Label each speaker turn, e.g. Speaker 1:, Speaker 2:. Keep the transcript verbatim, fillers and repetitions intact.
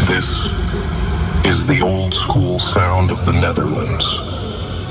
Speaker 1: This is the old school sound of the Netherlands.